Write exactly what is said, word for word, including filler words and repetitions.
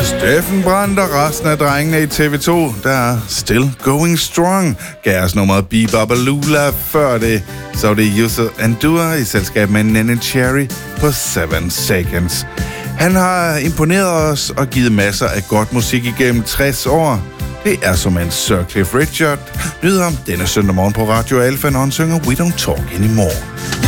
Steffen Brandt og resten af drengene i T V to, der er still going strong. Gæres nummeret Be-Babalula. Før det, så var det User Endure i selskab med Nene Cherry på seven seconds. Han har imponeret os og givet masser af godt musik igennem tres år. Det er som en Sir Cliff Richard. Nyder om denne søndag morgen på Radio Alfa, når han synger We Don't Talk Anymore.